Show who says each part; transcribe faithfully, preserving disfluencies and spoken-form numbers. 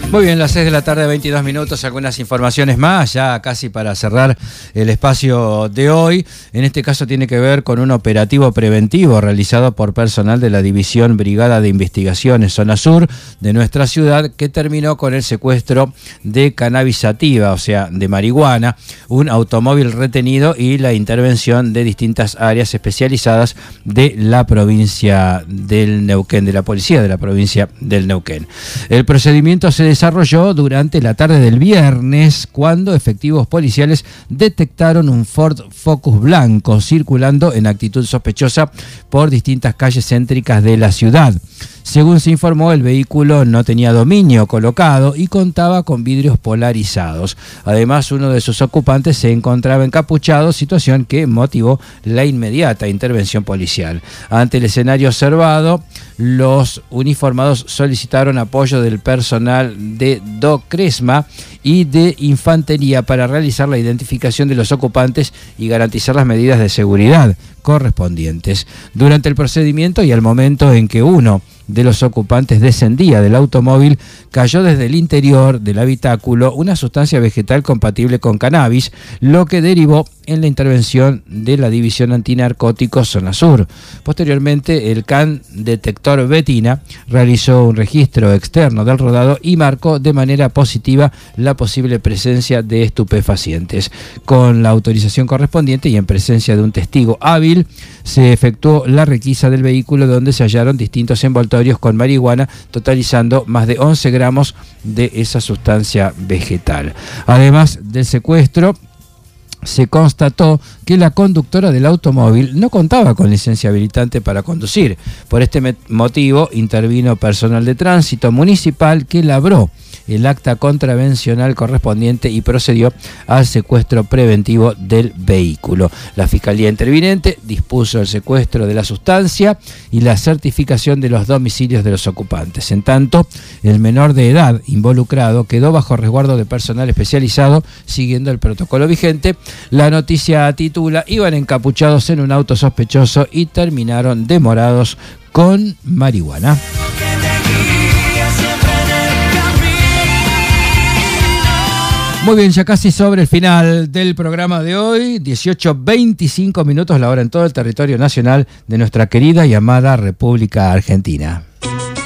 Speaker 1: Muy bien, las seis de la tarde, veintidós minutos, algunas informaciones más, ya casi para cerrar el espacio de hoy. En este caso tiene que ver con un operativo preventivo realizado por personal de la División Brigada de Investigaciones Zona Sur de nuestra ciudad, que terminó con el secuestro de cannabis sativa, o sea, de marihuana, un automóvil retenido y la intervención de distintas áreas especializadas de la provincia del Neuquén, de la policía de la provincia del Neuquén. El procedimiento se desarrolló durante la tarde del viernes, cuando efectivos policiales detectaron un Ford Focus blanco circulando en actitud sospechosa por distintas calles céntricas de la ciudad. Según se informó, el vehículo no tenía dominio colocado y contaba con vidrios polarizados. Además, uno de sus ocupantes se encontraba encapuchado, situación que motivó la inmediata intervención policial. Ante el escenario observado, los uniformados solicitaron apoyo del personal de DOCRESMA y de Infantería para realizar la identificación de los ocupantes y garantizar las medidas de seguridad correspondientes. Durante el procedimiento y al momento en que uno de los ocupantes descendía del automóvil, cayó desde el interior del habitáculo una sustancia vegetal compatible con cannabis, lo que derivó en la intervención de la División Antinarcóticos Zona Sur. Posteriormente, el C A N detector Betina realizó un registro externo del rodado y marcó de manera positiva la posible presencia de estupefacientes. Con la autorización correspondiente y en presencia de un testigo hábil, se efectuó la requisa del vehículo, donde se hallaron distintos envoltorios con marihuana, totalizando más de once gramos de esa sustancia vegetal. Además del secuestro, se constató que la conductora del automóvil no contaba con licencia habilitante para conducir. Por este motivo, intervino personal de tránsito municipal que labró el acta contravencional correspondiente y procedió al secuestro preventivo del vehículo. La Fiscalía interviniente dispuso el secuestro de la sustancia y la certificación de los domicilios de los ocupantes. En tanto, el menor de edad involucrado quedó bajo resguardo de personal especializado, siguiendo el protocolo vigente. La noticia titula: iban encapuchados en un auto sospechoso y terminaron demorados con marihuana. Muy bien, ya casi sobre el final del programa de hoy, dieciocho veinticinco minutos, la hora en todo el territorio nacional de nuestra querida y amada República Argentina.